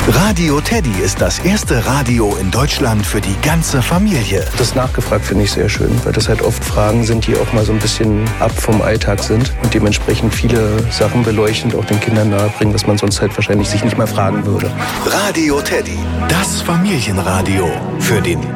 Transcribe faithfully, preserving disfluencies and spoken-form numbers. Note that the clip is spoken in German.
Radio Teddy ist das erste Radio in Deutschland für die ganze Familie. Das nachgefragt finde ich sehr schön, weil das halt oft Fragen sind, die auch mal so ein bisschen ab vom Alltag sind und dementsprechend viele Sachen beleuchten und auch den Kindern nahebringen, was man sonst halt wahrscheinlich sich nicht mal fragen würde. Radio Teddy, das Familienradio für den